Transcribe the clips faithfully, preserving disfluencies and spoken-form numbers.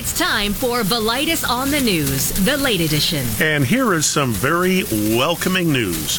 It's time for Velitis on the News, the late edition. And here is some very welcoming news.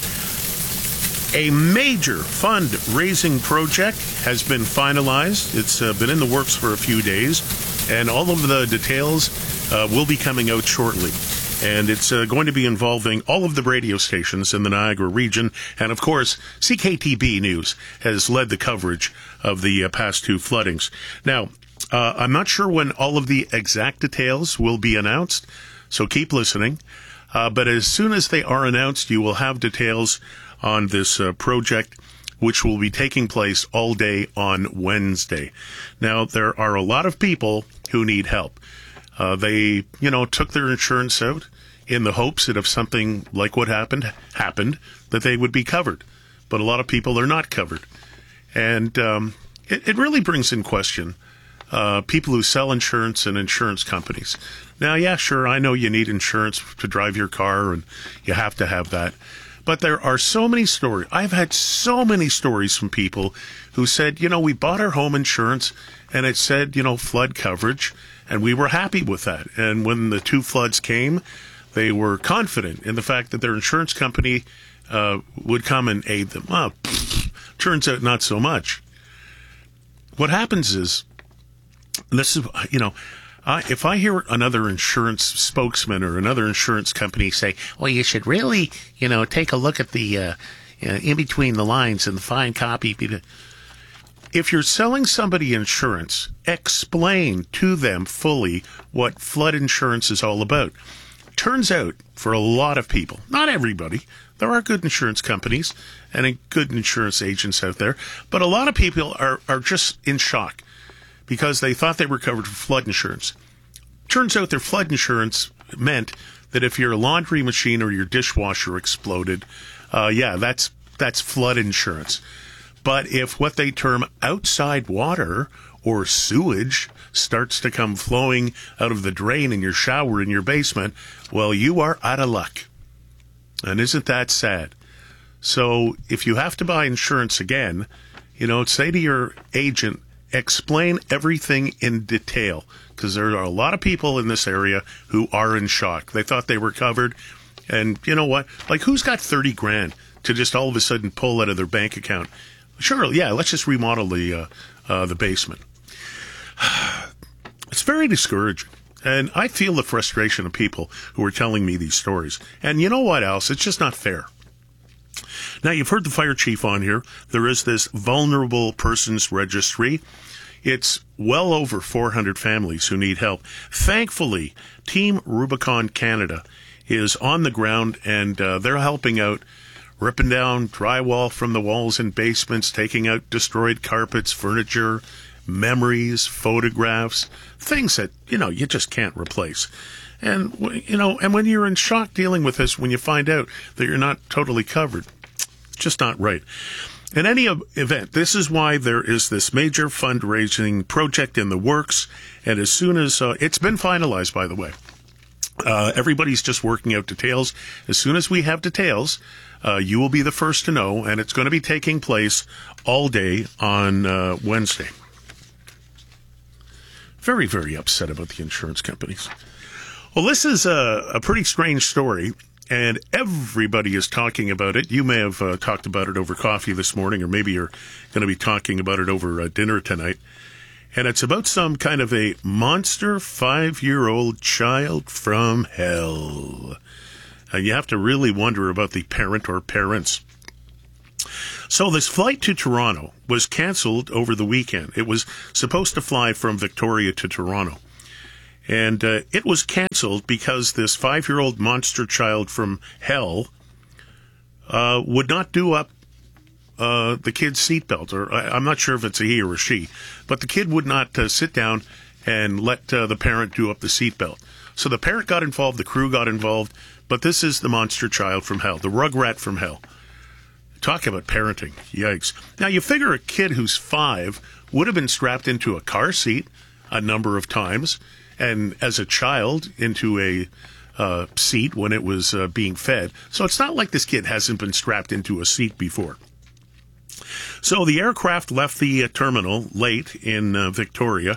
A major fundraising project has been finalized. It's uh, been in the works for a few days, and all of the details uh, will be coming out shortly. And it's uh, going to be involving all of the radio stations in the Niagara region. And, of course, C K T B News has led the coverage of the uh, past two floodings. Now, uh, I'm not sure when all of the exact details will be announced, so keep listening. Uh, but as soon as they are announced, you will have details on this uh, project, which will be taking place all day on Wednesday. Now, there are a lot of people who need help. Uh, they, you know, took their insurance out in the hopes that if something like what happened happened, that they would be covered. But a lot of people are not covered. And um, it, it really brings in question uh, people who sell insurance and insurance companies. Now, yeah, sure, I know you need insurance to drive your car, and you have to have that. But there are so many stories. I've had so many stories from people who said, you know, we bought our home insurance, and it said, you know, flood coverage, and we were happy with that. And when the two floods came, they were confident in the fact that their insurance company uh, would come and aid them. Well, pfft, turns out not so much. What happens is, and this is, you know, I, if I hear another insurance spokesman or another insurance company say, well, you should really, you know, take a look at the uh, uh, in between the lines and the fine copy. If you're selling somebody insurance, explain to them fully what flood insurance is all about. Turns out, for a lot of people, not everybody, there are good insurance companies and good insurance agents out there, but a lot of people are, are just in shock because they thought they were covered for flood insurance. Turns out their flood insurance meant that if your laundry machine or your dishwasher exploded, uh, yeah, that's that's flood insurance. But if what they term outside water or sewage starts to come flowing out of the drain in your shower in your basement, well, you are out of luck. And isn't that sad? So if you have to buy insurance again, you know, say to your agent, explain everything in detail, because there are a lot of people in this area who are in shock. They thought they were covered, and you know what? Like, who's got thirty grand to just all of a sudden pull out of their bank account? Sure, yeah, let's just remodel the uh, uh, the basement. It's very discouraging, and I feel the frustration of people who are telling me these stories. And you know what else? It's just not fair. Now, you've heard the fire chief on here. There is this vulnerable persons registry. It's well over four hundred families who need help. Thankfully, Team Rubicon Canada is on the ground, and uh, they're helping out, ripping down drywall from the walls and basements, taking out destroyed carpets, furniture, memories, photographs, things that, you know, you just can't replace. And, you know, and when you're in shock dealing with this, when you find out that you're not totally covered, it's just not right. In any event, this is why there is this major fundraising project in the works. And as soon as uh, it's been finalized, by the way, uh, everybody's just working out details. As soon as we have details, uh, you will be the first to know. And it's going to be taking place all day on uh, Wednesday. Very, very upset about the insurance companies. Well, this is a, a pretty strange story, and everybody is talking about it. You may have uh, talked about it over coffee this morning, or maybe you're going to be talking about it over uh, dinner tonight. And it's about some kind of a monster five-year-old child from hell. And you have to really wonder about the parent or parents. So this flight to Toronto was canceled over the weekend. It was supposed to fly from Victoria to Toronto. And uh, it was canceled because this five-year-old monster child from hell uh, would not do up uh, the kid's seatbelt. Or I, I'm not sure if it's a he or a she, but the kid would not uh, sit down and let uh, the parent do up the seatbelt. So the parent got involved, the crew got involved, but this is the monster child from hell, the rugrat from hell. Talk about parenting. Yikes. Now, you figure a kid who's five would have been strapped into a car seat a number of times, and as a child into a uh, seat when it was uh, being fed. So it's not like this kid hasn't been strapped into a seat before. So the aircraft left the uh, terminal late in uh, Victoria,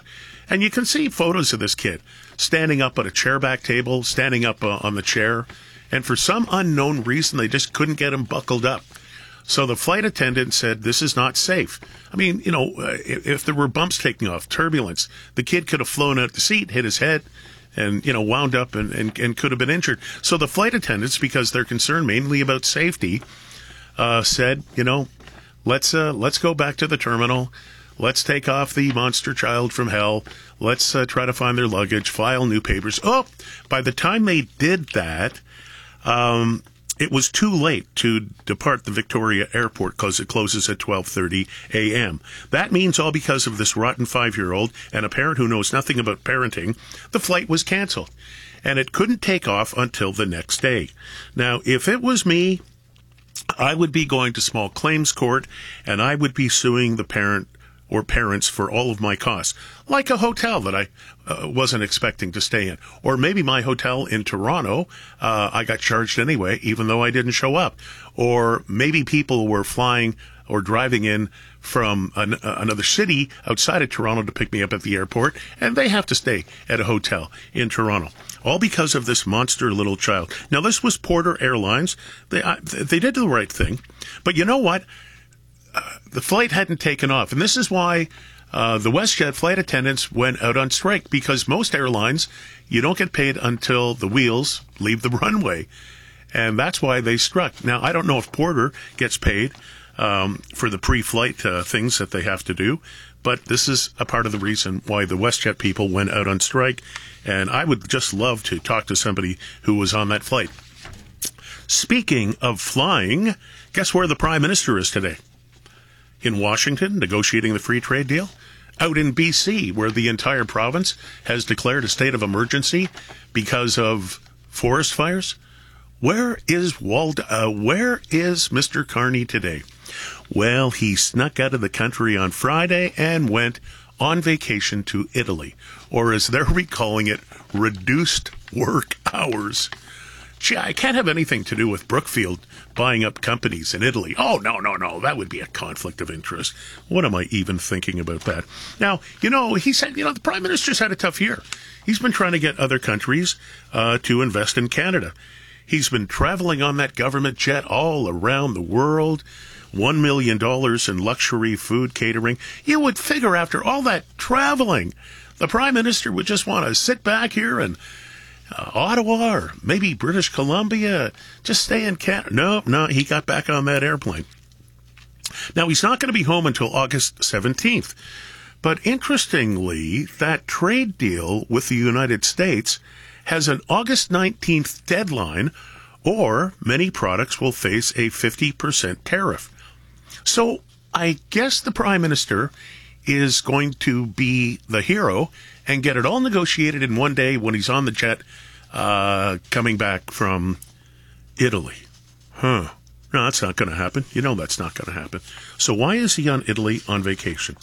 And you can see photos of this kid standing up at a chairback table, standing up uh, on the chair. And for some unknown reason, they just couldn't get him buckled up. So the flight attendant said, this is not safe. I mean, you know, uh, if, if there were bumps taking off, turbulence, the kid could have flown out the seat, hit his head, and, you know, wound up and, and, and could have been injured. So the flight attendants, because they're concerned mainly about safety, uh, said, you know, let's uh, let's go back to the terminal. Let's take off the monster child from hell. Let's uh, try to find their luggage, file new papers. Oh, by the time they did that, um, it was too late to depart the Victoria Airport because it closes at twelve thirty a.m. That means all because of this rotten five-year-old and a parent who knows nothing about parenting, the flight was canceled. And it couldn't take off until the next day. Now, if it was me, I would be going to small claims court, and I would be suing the parent or parents for all of my costs, like a hotel that I uh, wasn't expecting to stay in. Or maybe my hotel in Toronto, uh, I got charged anyway, even though I didn't show up. Or maybe people were flying or driving in from an, uh, another city outside of Toronto to pick me up at the airport, and they have to stay at a hotel in Toronto. All because of this monster little child. Now, this was Porter Airlines. They, uh, they did the right thing. But you know what? Uh, the flight hadn't taken off. And this is why uh, the WestJet flight attendants went out on strike, because most airlines, you don't get paid until the wheels leave the runway. And that's why they struck. Now, I don't know if Porter gets paid um, for the pre-flight uh, things that they have to do, but this is a part of the reason why the WestJet people went out on strike. And I would just love to talk to somebody who was on that flight. Speaking of flying, guess where the Prime Minister is today? In Washington, negotiating the free trade deal. Out in B C, where the entire province has declared a state of emergency because of forest fires. Where is Wald? Uh, where is Mister Carney today? Well, he snuck out of the country on Friday and went on vacation to Italy, or as they're recalling it, reduced work hours. Gee, I can't have anything to do with Brookfield buying up companies in Italy. Oh, no, no, no. That would be a conflict of interest. What am I even thinking about that? Now, you know, he said, you know, the Prime Minister's had a tough year. He's been trying to get other countries uh, to invest in Canada. He's been traveling on that government jet all around the world. One million dollars in luxury food catering. You would figure after all that traveling, the Prime Minister would just want to sit back here and Uh, Ottawa or maybe British Columbia, just stay in Canada. No, no, he got back on that airplane. Now, he's not going to be home until August seventeenth. But interestingly, that trade deal with the United States has an August nineteenth deadline, or many products will face a fifty percent tariff. So I guess the Prime Minister is going to be the hero and get it all negotiated in one day when he's on the jet uh, coming back from Italy. Huh. No, that's not going to happen. You know that's not going to happen. So why is he on Italy on vacation?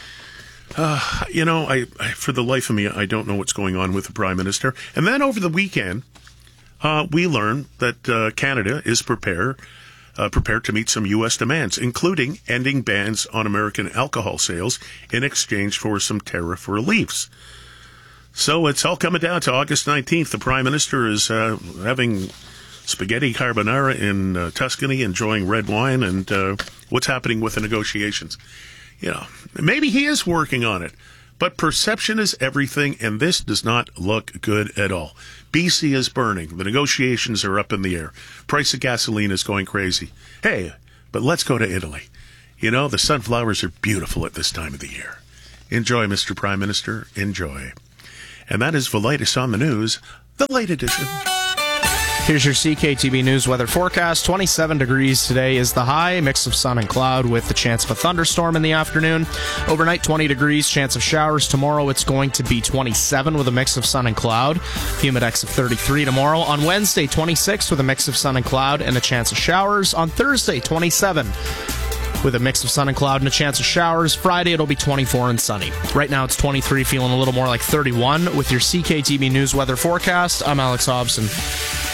Uh, you know, I, I for the life of me, I don't know what's going on with the Prime Minister. And then over the weekend, uh, we learned that uh, Canada is prepared Uh, prepared to meet some U S demands, including ending bans on American alcohol sales in exchange for some tariff reliefs. So it's all coming down to August nineteenth. The Prime Minister is uh, having spaghetti carbonara in uh, Tuscany, enjoying red wine, and uh, what's happening with the negotiations. You know, maybe he is working on it, but perception is everything, and this does not look good at all. B C is burning. The negotiations are up in the air. Price of gasoline is going crazy. Hey, but let's go to Italy. You know, the sunflowers are beautiful at this time of the year. Enjoy, Mister Prime Minister. Enjoy. And that is the latest on the news, the late edition. Here's your C K T B News weather forecast. twenty-seven degrees today is the high, mix of sun and cloud with the chance of a thunderstorm in the afternoon. Overnight, twenty degrees, chance of showers. Tomorrow, it's going to be twenty-seven with a mix of sun and cloud. Humidex of thirty-three tomorrow. On Wednesday, twenty-six with a mix of sun and cloud and a chance of showers. On Thursday, twenty-seven with a mix of sun and cloud and a chance of showers. Friday, it'll be twenty-four and sunny. Right now, it's twenty-three, feeling a little more like thirty-one. With your C K T B News weather forecast, I'm Alex Hobson.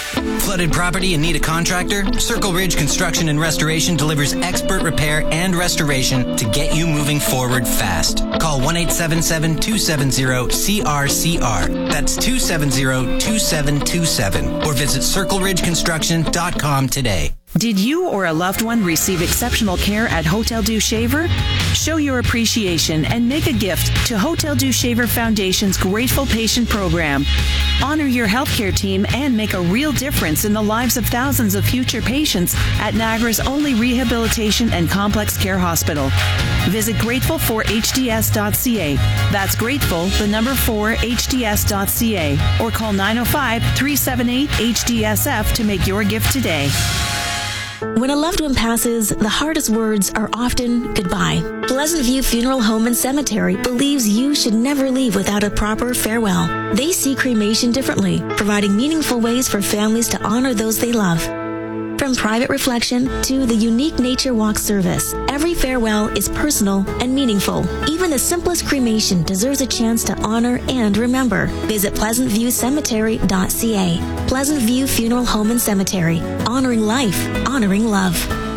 Flooded property and need a contractor? Circle Ridge Construction and Restoration delivers expert repair and restoration to get you moving forward fast. Call one eight seven seven, two seven zero, C R C R. That's two seven zero, two seven two seven. Or visit circle ridge construction dot com today. Did you or a loved one receive exceptional care at Hotel Dieu Shaver? Show your appreciation and make a gift to Hotel Dieu Shaver Foundation's Grateful Patient Program. Honor your healthcare team and make a real difference in the lives of thousands of future patients at Niagara's only rehabilitation and complex care hospital. Visit grateful for h d s dot c a. That's grateful, the number four, h d s dot c a. Or call nine oh five, three seven eight, H D S F to make your gift today. When a loved one passes, the hardest words are often goodbye. Pleasant View Funeral Home and Cemetery believes you should never leave without a proper farewell. They see cremation differently, providing meaningful ways for families to honor those they love. From private reflection to the unique nature walk service, every farewell is personal and meaningful. Even the simplest cremation deserves a chance to honor and remember. Visit pleasant view cemetery dot c a. Pleasant View Funeral Home and Cemetery. Honoring life, honoring love.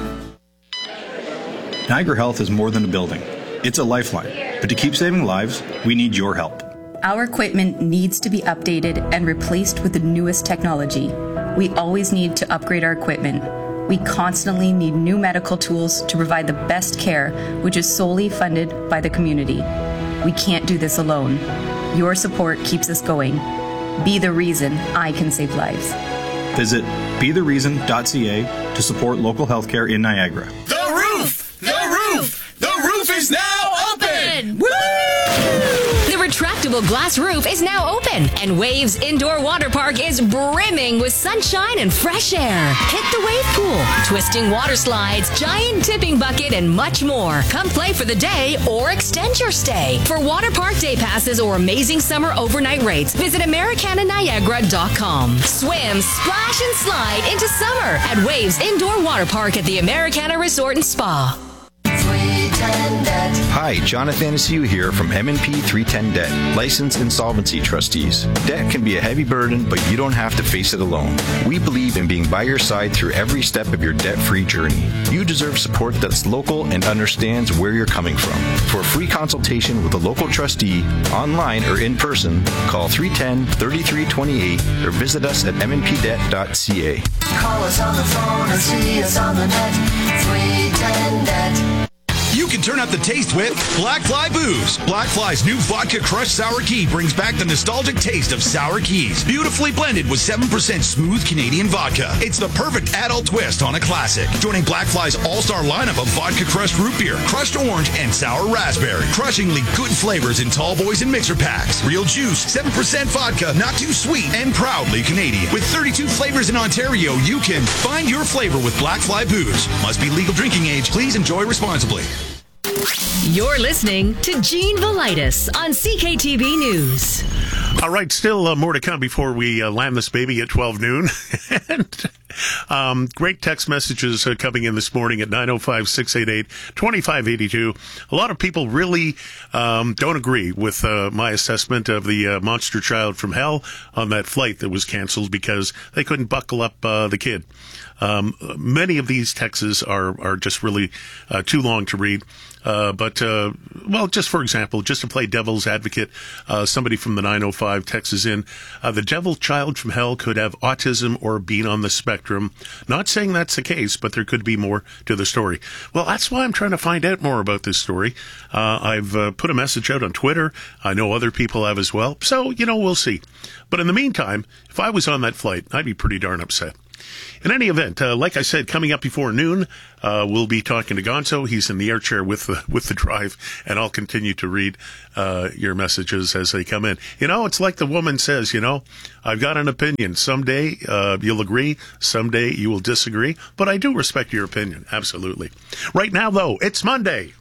Niagara Health is more than a building. It's a lifeline. But to keep saving lives, we need your help. Our equipment needs to be updated and replaced with the newest technology. We always need to upgrade our equipment. We constantly need new medical tools to provide the best care, which is solely funded by the community. We can't do this alone. Your support keeps us going. Be the reason I can save lives. Visit be the reason dot c a to support local healthcare in Niagara. The roof! The roof! The roof is now open! Woo! The retractable glass roof is now open, and Waves Indoor Water Park is brimming with sunshine and fresh air. Hit the wave pool, twisting water slides, giant tipping bucket, and much more. Come play for the day or extend your stay. For water park day passes or amazing summer overnight rates, visit americana niagara dot com. Swim, splash, and slide into summer at Waves Indoor Water Park at the Americana Resort and Spa. Hi, Jonathan Anastasia here from M and P three ten Debt, licensed insolvency trustees. Debt can be a heavy burden, but you don't have to face it alone. We believe in being by your side through every step of your debt-free journey. You deserve support that's local and understands where you're coming from. For a free consultation with a local trustee, online or in person, call three one zero, three three two eight or visit us at m n p debt dot c a. Call us on the phone or see us on the net. three ten debt. You can turn up the taste with Black Fly Booze. Black Fly's new vodka crushed sour key brings back the nostalgic taste of sour keys, beautifully blended with seven percent smooth Canadian vodka. It's the perfect adult twist on a classic. Joining Black Fly's all-star lineup of vodka crushed root beer, crushed orange, and sour raspberry. Crushingly good flavors in tall boys and mixer packs. Real juice, seven percent vodka, not too sweet, and proudly Canadian. With thirty-two flavors in Ontario, you can find your flavor with Black Fly Booze. Must be legal drinking age. Please enjoy responsibly. You're listening to Gene Velitis on C K T B News. All right, still uh, more to come before we uh, land this baby at twelve noon. and um, great text messages uh, coming in this morning at nine oh five, six eight eight, two five eight two. A lot of people really um, don't agree with uh, my assessment of the uh, monster child from hell on that flight that was canceled because they couldn't buckle up uh, the kid. Um, many of these texts are, are just really uh, too long to read. Uh, but, uh, well, just for example, just to play devil's advocate, uh, somebody from the nine oh five texts in, uh, the devil child from hell could have autism or be on the spectrum. Not saying that's the case, but there could be more to the story. Well, that's why I'm trying to find out more about this story. Uh, I've uh, put a message out on Twitter. I know other people have as well. So, you know, we'll see. But in the meantime, if I was on that flight, I'd be pretty darn upset. In any event, uh, like I said, coming up before noon, uh, we'll be talking to Gonzo. He's in the air chair with the, with the drive, and I'll continue to read uh, your messages as they come in. You know, it's like the woman says, you know, I've got an opinion. Someday uh, you'll agree, someday you will disagree, but I do respect your opinion, absolutely. Right now, though, it's Monday.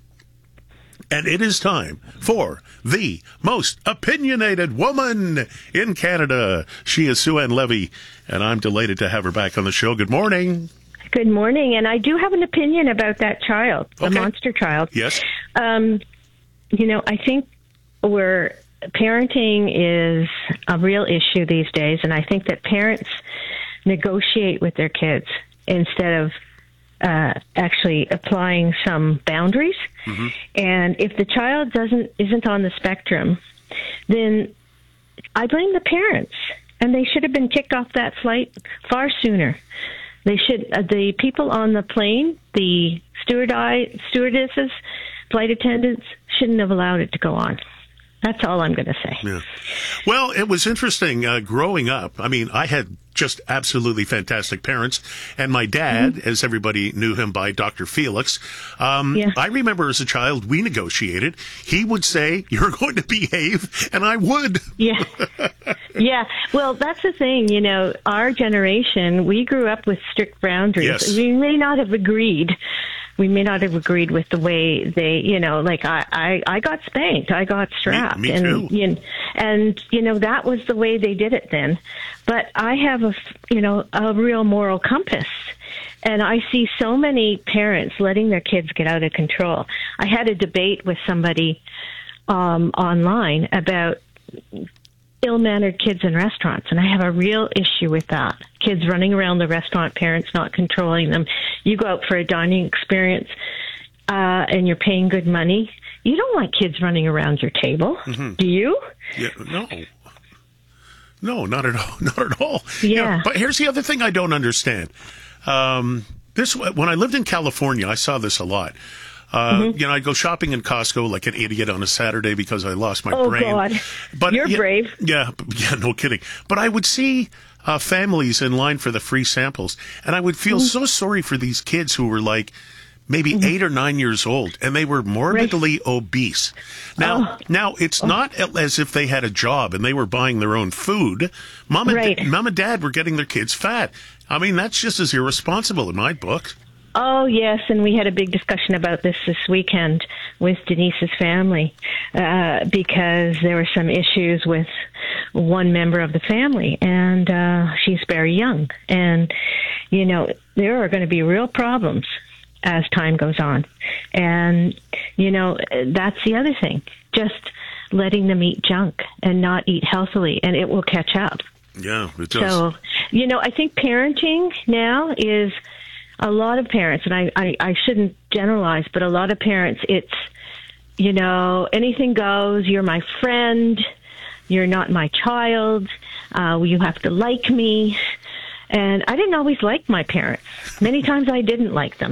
And it is time for the most opinionated woman in Canada. She is Sue-Ann Levy, and I'm delighted to have her back on the show. Good morning. Good morning. And I do have an opinion about that child, the okay. monster child. Yes. Um, you know, I think we're, parenting is a real issue these days, and I think that parents negotiate with their kids instead of uh, actually applying some boundaries. Mm-hmm. And if the child doesn't isn't on the spectrum, then I blame the parents, and they should have been kicked off that flight far sooner. They should uh, the people on the plane, the steward stewardesses, flight attendants, shouldn't have allowed it to go on. That's all I'm going to say. Yeah. Well, it was interesting uh, growing up. I mean, I had just absolutely fantastic parents. And my dad, mm-hmm. as everybody knew him by Doctor Felix, um, yeah. I remember as a child, we negotiated. He would say, you're going to behave, and I would. Yeah. Yeah. Well, that's the thing. You know, our generation, we grew up with strict boundaries. Yes. We may not have agreed. We may not have agreed with the way they, you know, like I, I, I got spanked, I got strapped. Me, me and, too. You know, and, you know, that was the way they did it then. But I have a, you know, a real moral compass. And I see so many parents letting their kids get out of control. I had a debate with somebody um, online about ill-mannered kids in restaurants, and I have a real issue with that. Kids running around the restaurant, parents not controlling them. You go out for a dining experience, uh, and you're paying good money. You don't want kids running around your table, mm-hmm. do you? Yeah, no. No, not at all. Not at all. Yeah. You know, but here's the other thing I don't understand. Um, this when I lived in California, I saw this a lot. Uh, mm-hmm. You know, I'd go shopping in Costco like an idiot on a Saturday because I lost my oh, brain. Oh, God. But, You're yeah, brave. Yeah, yeah, no kidding. But I would see uh, families in line for the free samples, and I would feel mm-hmm. so sorry for these kids who were like maybe mm-hmm. eight or nine years old, and they were morbidly right. obese. Now, oh. now it's oh. not as if they had a job and they were buying their own food. Mom and, right. Mom and Dad were getting their kids fat. I mean, that's just as irresponsible in my book. Oh, yes, and we had a big discussion about this this weekend with Denise's family uh, because there were some issues with one member of the family, and uh, she's very young. And, you know, there are going to be real problems as time goes on. And, you know, that's the other thing, just letting them eat junk and not eat healthily, and it will catch up. Yeah, it does. So, you know, I think parenting now is... A lot of parents, and I, I, I shouldn't generalize, but a lot of parents, it's, you know, anything goes, you're my friend, you're not my child, uh, you have to like me. And I didn't always like my parents. Many times I didn't like them.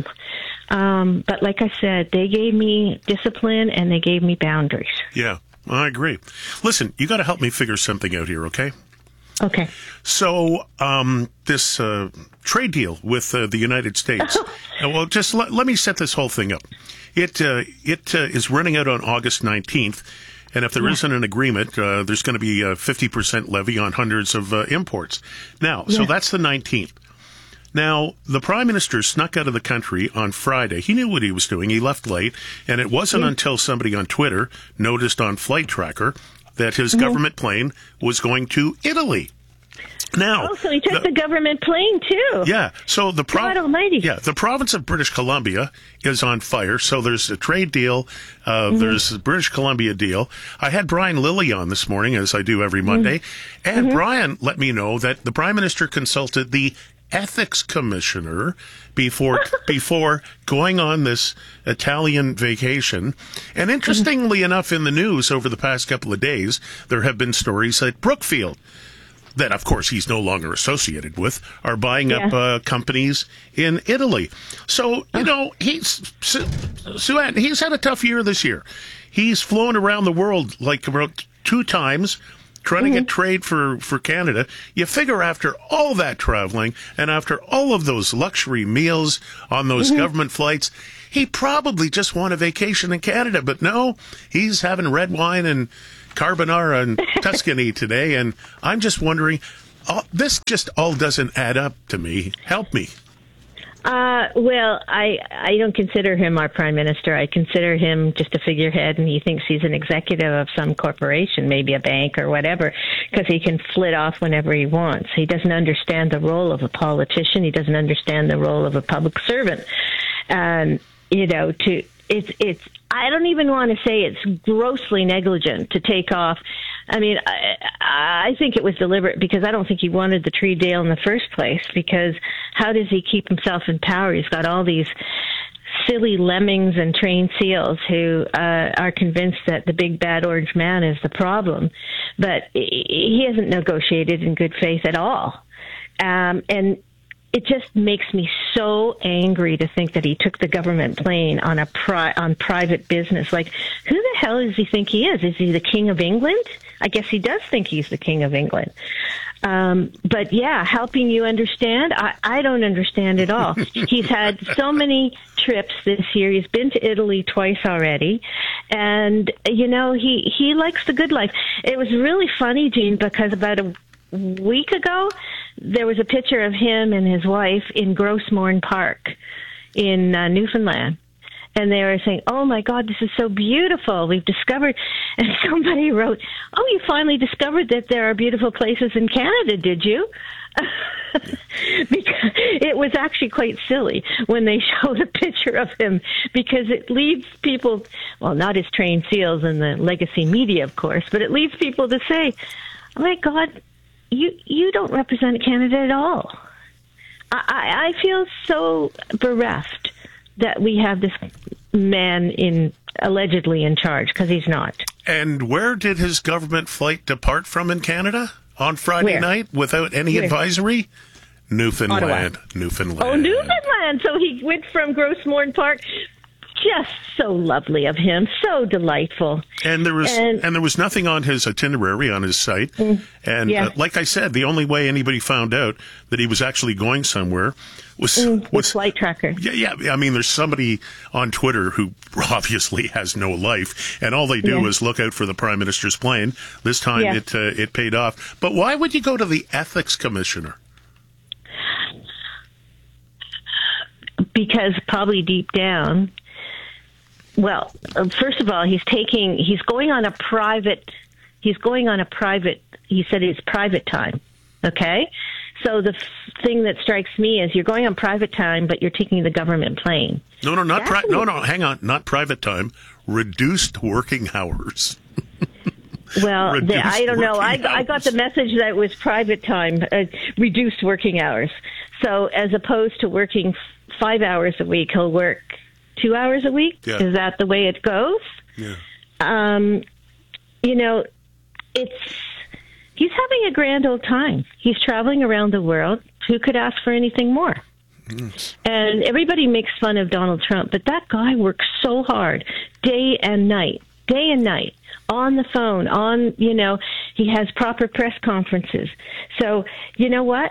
Um, but like I said, they gave me discipline and they gave me boundaries. Yeah, I agree. Listen, you got to help me figure something out here, okay? Okay. So, um, this uh, trade deal with uh, the United States. uh, well, just l- let me set this whole thing up. It uh, it uh, is running out on August nineteenth, and if there yeah. isn't an agreement, uh, there's going to be a fifty percent levy on hundreds of uh, imports. Now, yeah. so that's the nineteenth. Now, the Prime Minister snuck out of the country on Friday. He knew what he was doing. He left late, and it wasn't yeah. until somebody on Twitter noticed on Flight Tracker that his mm-hmm. government plane was going to Italy. Now, oh, so he took the, the government plane too. Yeah. So the pro- God Almighty. Yeah, the province of British Columbia is on fire. So there's a trade deal. Uh, mm-hmm. There's a British Columbia deal. I had Brian Lilly on this morning, as I do every Monday, mm-hmm. and mm-hmm. Brian let me know that the Prime Minister consulted the ethics commissioner before before going on this Italian vacation. And interestingly enough, in the news over the past couple of days, there have been stories that Brookfield, that of course he's no longer associated with, are buying yeah. up uh, companies in Italy. So, you know, he's Sue Ann, he's had a tough year this year. He's flown around the world like about two times, trying mm-hmm. to get trade for, for Canada. You figure after all that traveling and after all of those luxury meals on those mm-hmm. government flights, he probably just want a vacation in Canada. But no, he's having red wine and carbonara and Tuscany today. And I'm just wondering, uh, this just all doesn't add up to me. Help me. Uh, well, I I don't consider him our prime minister. I consider him just a figurehead, and he thinks he's an executive of some corporation, maybe a bank or whatever, because he can flit off whenever he wants. He doesn't understand the role of a politician. He doesn't understand the role of a public servant. And, you know, to it's it's. I don't even want to say it's grossly negligent to take off I mean, I, I think it was deliberate because I don't think he wanted the tree deal in the first place, because how does he keep himself in power? He's got all these silly lemmings and trained seals who uh, are convinced that the big bad orange man is the problem, but he hasn't negotiated in good faith at all. Um, and it just makes me so angry to think that he took the government plane on a pri- on private business. Like, who the hell does he think he is? Is he the King of England? I guess he does think he's the King of England. Um, but yeah, helping you understand, I, I don't understand at all. He's had so many trips this year. He's been to Italy twice already. And, you know, he, he likes the good life. It was really funny, Jean, because about a week ago, there was a picture of him and his wife in Grossmorn Park in uh, Newfoundland. And they were saying, oh, my God, this is so beautiful. We've discovered. And somebody wrote, oh, you finally discovered that there are beautiful places in Canada, did you? Because it was actually quite silly when they showed a picture of him, because it leads people, well, not his trained seals and the legacy media, of course, but it leads people to say, oh, my God, you, you don't represent Canada at all. I, I feel so bereft that we have this man in allegedly in charge, because he's not. And where did his government flight depart from in Canada on Friday Where? night without any Where? advisory? Newfoundland. Ottawa. Newfoundland. Oh, Newfoundland. So he went from Grossmorn Park. Just so lovely of him, so delightful. And there was and, and there was nothing on his itinerary on his site. Mm, and yeah. uh, like I said, the only way anybody found out that he was actually going somewhere was mm, was flight tracker. Yeah, yeah. I mean, there's somebody on Twitter who obviously has no life, and all they do yeah. is look out for the Prime Minister's plane. This time, yeah. it uh, it paid off. But why would you go to the ethics commissioner? Because probably deep down. Well, first of all, he's taking, he's going on a private, he's going on a private, he said it's private time, okay? So the f- thing that strikes me is you're going on private time, but you're taking the government plane. No, no, not pri- no, no, hang on, not private time, reduced working hours. Well, the, I don't know. I, I got the message that it was private time, uh, reduced working hours. So as opposed to working f- five hours a week, he'll work two hours a week? Yeah. Is that the way it goes? Yeah. Um, you know, it's, he's having a grand old time. He's traveling around the world. Who could ask for anything more? Mm. And everybody makes fun of Donald Trump, but that guy works so hard, day and night, day and night, on the phone, on, you know, he has proper press conferences. So, you know what?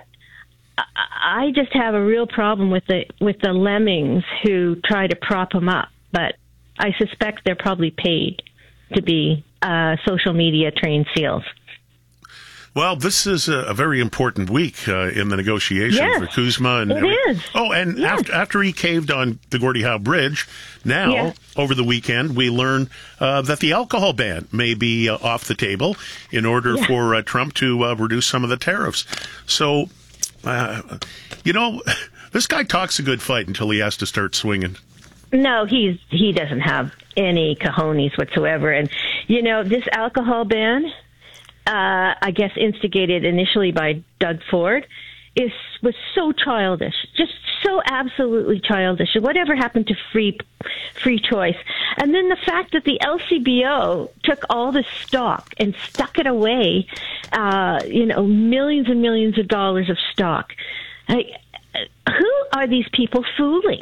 I just have a real problem with the with the lemmings who try to prop him up, but I suspect they're probably paid to be uh, social media trained seals. Well, this is a, a very important week uh, in the negotiation yes, for Kuzma. And it every- is. Oh, and yes. after, after he caved on the Gordie Howe Bridge, now, yes. over the weekend, we learn uh, that the alcohol ban may be uh, off the table in order yeah. for uh, Trump to uh, reduce some of the tariffs. So, uh, you know, this guy talks a good fight until he has to start swinging. No, he's he doesn't have any cojones whatsoever. And, you know, this alcohol ban, uh, I guess instigated initially by Doug Ford, is was so childish, just so absolutely childish. Whatever happened to free free choice? And then the fact that the L C B O took all the stock and stuck it away, uh, you know, millions and millions of dollars of stock. I, who are these people fooling?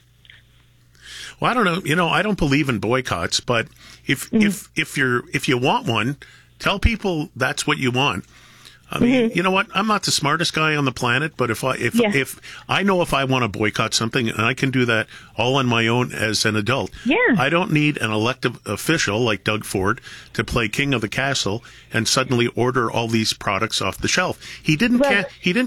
Well, I don't know. You know, I don't believe in boycotts, but if mm. if if you're if you want one, tell people that's what you want. I mean, mm-hmm. you know what? I'm not the smartest guy on the planet, but if I if yeah. if I know if I want to boycott something, and I can do that all on my own as an adult. Yeah. I don't need an elected official like Doug Ford to play king of the castle and suddenly order all these products off the shelf. He didn't well, can- he didn't